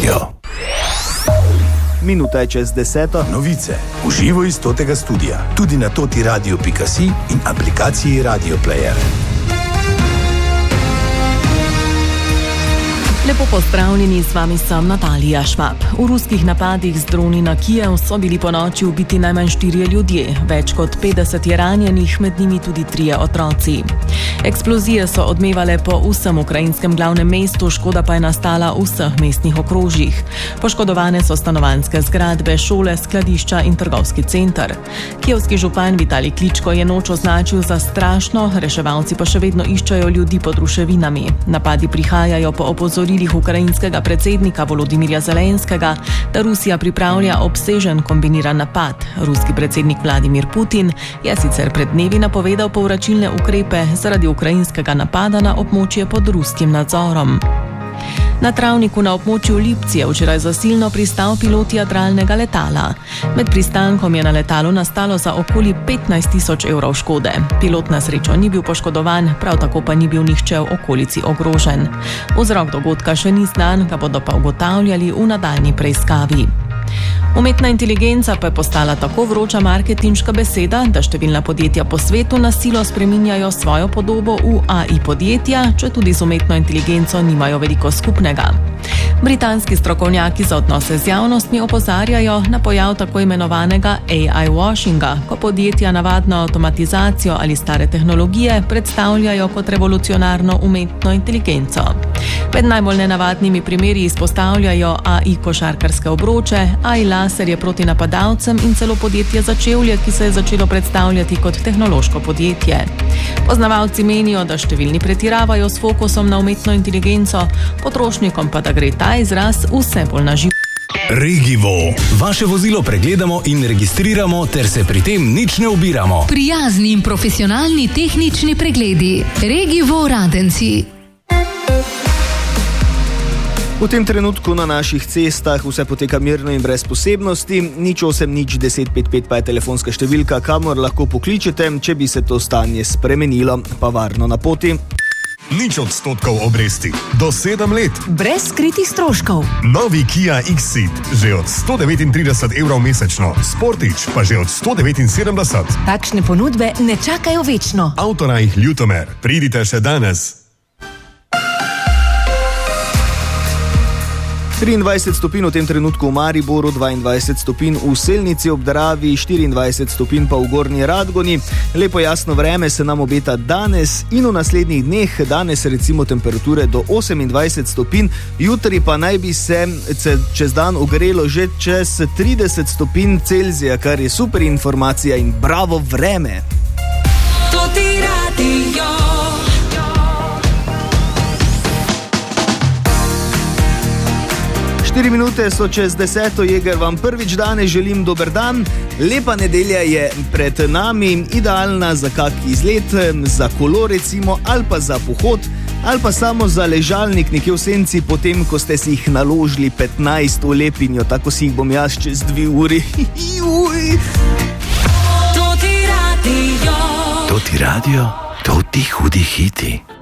Radio. Minuta je čez 10. Novice v živo iz totega studia, tudi na totiradio.si in aplikaciji Radio Player. Lepo pozdravljeni, z vami sem Natalija Švab. V ruskih napadih z droni na Kijev so bili ponoči ubiti najmanj 4 ljudje, več kot 50 je ranjenih, med njimi tudi 3 otroci. Eksplozije so odmevale po vsem ukrajinskem glavnem mestu, škoda pa je nastala v vseh mestnih okrožjih. Poškodovane so stanovanjske zgradbe, šole, skladišča in trgovski center. Kijevski župan Vitalij Kličko je noč označil za strašno, reševalci pa še vedno iščejo ljudi pod ruševinami. Napadi prihajajo po opozorilih ukrajinskega predsednika Volodimirja Zelenskega, da Rusija pripravlja obsežen kombiniran napad. Ruski predsednik Vladimir Putin je sicer pred dnevi napovedal povračilne ukrepe zaradi ukrajinskega napada na območje pod ruskim nadzorom. Na travniku na območju Lipci je včeraj zasilno pristal pilot jadralnega letala. Med pristankom je na letalu nastalo za okoli 15.000 evrov škode. Pilot na srečo ni bil poškodovan, prav tako pa ni bil nihče v okolici ogrožen. Vzrok dogodka še ni znan, ga bodo pa ugotavljali v nadaljnji preiskavi. Umetna inteligenca pa je postala tako vroča marketinška beseda, da številna podjetja po svetu na silo spreminjajo svojo podobo v AI podjetja, če tudi z umetno inteligenco nimajo veliko skupnega. Britanski strokovnjaki za odnose z javnostmi opozarjajo na pojav tako imenovanega AI washinga, ko podjetja navadno avtomatizacijo ali stare tehnologije predstavljajo kot revolucionarno umetno inteligenco. Med najbolj nenavadnimi primeri izpostavljajo AI košarkarske obroče, AI laserje proti napadalcem in celo podjetje za čevlje, ki se je začelo predstavljati kot tehnološko podjetje. Poznavalci menijo, da številni pretiravajo s fokusom na umetno inteligenco, potrošnikom pa da gre ta izraz vse bolj na živo. Regivo. Vaše vozilo pregledamo in registriramo, ter se pri tem nič ne ubiramo. Prijazni in profesionalni tehnični pregledi. Regivo Radenci. V tem trenutku na naših cestah vse poteka mirno in brez posebnosti. 08 10 55 pa je telefonska številka, kamor lahko pokličete, če bi se to stanje spremenilo, pa varno na poti. 0% obresti. Do 7 let. Brez skritih stroškov. Novi Kia X-Ceed. Že od 139 evrov mesečno. Sportič pa že od 179. Takšne ponudbe ne čakajo večno. Avtorajh Ljutomer. Pridite še danes. 23 stopinj v tem trenutku v Mariboru, 22 stopinj v Selnici ob Dravi, 24 stopinj pa v Gornji Radgoni. Lepo jasno vreme se nam obeta danes in v naslednjih dneh. Danes recimo temperature do 28 stopinj, jutri pa naj bi se čez dan ogrelo že čez 30 stopinj Celzija, kar je super informacija in bravo vreme. Toti radio. 4 minute so čez 10. Jeger vam prvič danes želim dober dan. Lepa nedelja je pred nami, idealna za kak izlet, za kolo recimo, ali pa za pohod, ali pa samo za ležalnik nekje v senci, potem ko ste si jih naložili 15 v lepinjo, tako si jih bom jaz čez 2 uri. Toti radio. Toti radio, toti hudi hiti.